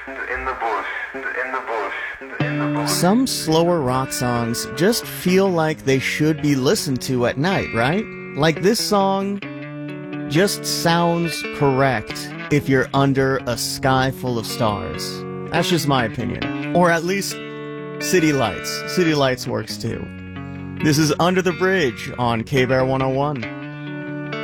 Some slower rock songs just feel like they should be listened to at night, right? Like this song just sounds correct if you're under a sky full of stars. That's just my opinion. Or at least City Lights. City Lights works too. This is Under the Bridge on K-Bear 101.